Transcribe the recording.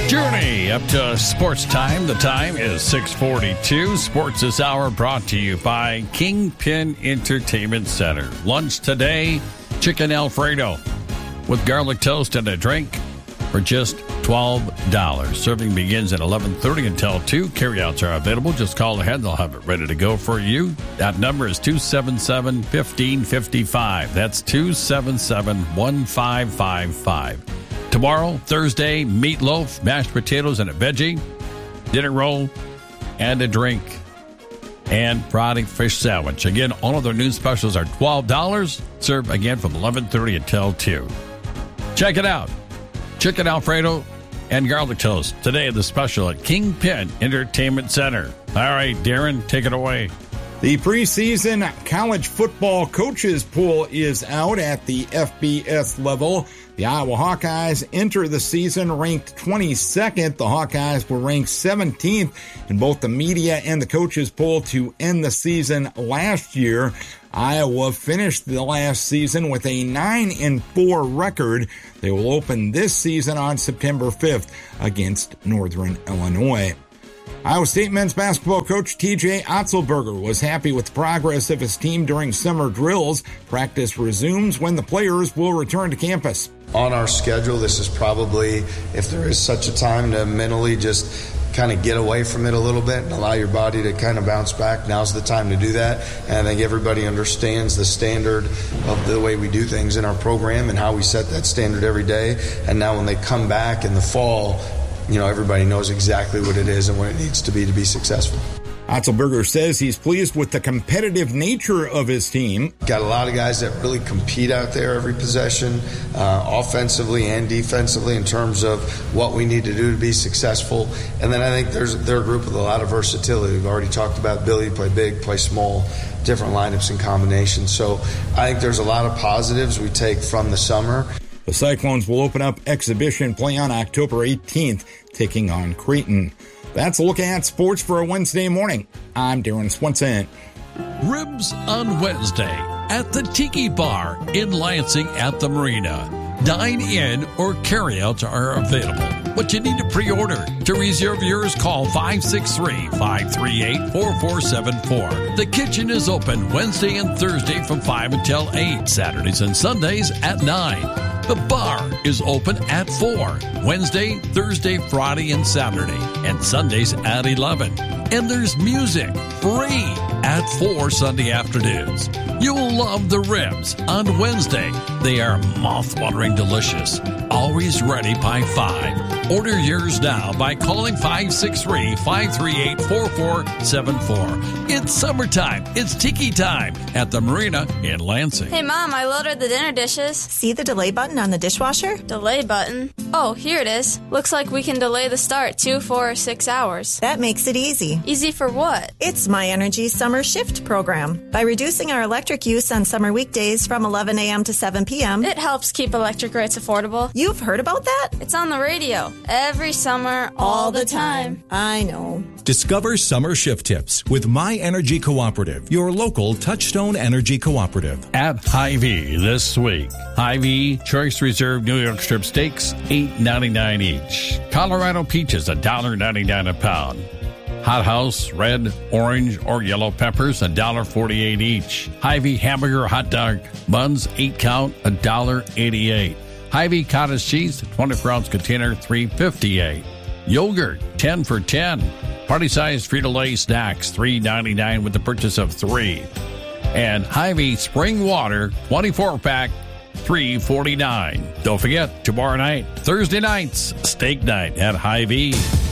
Journey up to sports time. The time is 6:42. Sports this hour brought to you by Kingpin Entertainment Center. Lunch today, chicken Alfredo with garlic toast and a drink for just $12. Serving begins at 11:30 until 2. Carryouts are available. Just call ahead. They'll have it ready to go for you. That number is 277-1555. That's 277-1555. Tomorrow, Thursday, meatloaf, mashed potatoes, and a veggie, dinner roll, and a drink, and Friday fish sandwich. Again, all of their new specials are $12. Served again from 11:30 until 2. Check it out. Chicken Alfredo and garlic toast. Today, the special at Kingpin Entertainment Center. All right, Darren, take it away. The preseason college football coaches pool is out at the FBS level. The Iowa Hawkeyes enter the season ranked 22nd. The Hawkeyes were ranked 17th in both the media and the coaches poll to end the season last year. Iowa finished the last season with a 9-4 record. They will open this season on September 5th against Northern Illinois. Iowa State men's basketball coach TJ Otzelberger was happy with the progress of his team during summer drills. Practice resumes when the players will return to campus. On our schedule, this is probably, if there is such a time to mentally just kind of get away from it a little bit and allow your body to kind of bounce back, now's the time to do that. And I think everybody understands the standard of the way we do things in our program and how we set that standard every day. And now when they come back in the fall, you know, everybody knows exactly what it is and what it needs to be successful. Otzelberger says he's pleased with the competitive nature of his team. Got a lot of guys that really compete out there every possession, offensively and defensively, in terms of what we need to do to be successful. And then I think they're a group with a lot of versatility. We've already talked about ability to play big, play small, different lineups and combinations. So I think there's a lot of positives we take from the summer. The Cyclones will open up exhibition play on October 18th, taking on Creighton. That's a look at sports for a Wednesday morning. I'm Darren Swenson. Ribs on Wednesday at the Tiki Bar in Lansing at the Marina. Dine-in or carryouts are available, but you need to pre-order. To reserve yours, call 563-538-4474. The kitchen is open Wednesday and Thursday from 5 until 8, Saturdays and Sundays at 9. The bar is open at 4, Wednesday, Thursday, Friday, and Saturday, and Sundays at 11. And there's music free at 4 Sunday afternoons. You'll love the ribs on Wednesday. They are mouth-watering delicious. Always ready by 5. Order yours now by calling 563-538-4474. It's summertime. It's tiki time at the Marina in Lansing. Hey, Mom, I loaded the dinner dishes. See the delay button on the dishwasher? Delay button? Oh, here it is. Looks like we can delay the start 2, 4, or 6 hours. That makes it easy. Easy for what? It's My Energy Summer Shift program. By reducing our electric use on summer weekdays from 11 a.m. to 7 p.m., it helps keep electric rates affordable. You've heard about that? It's on the radio. Every summer, all the time. I know. Discover summer shift tips with My Energy Cooperative, your local Touchstone Energy Cooperative. At Hy-Vee this week, Hy-Vee Choice Reserve New York strip steaks, $8.99 each. Colorado peaches, $1.99 a pound. Hot House red, orange, or yellow peppers, $1.48 each. Hy-Vee hamburger hot dog buns, 8 count, $1.88. Hy-Vee cottage cheese, 24-ounce container, $3.58. Yogurt, 10 for $10. Party-sized Frito-Lay snacks, $3.99 with the purchase of 3. And Hy-Vee spring water, 24-pack, $3.49. Don't forget, tomorrow night, Thursday nights, steak night at Hy-Vee.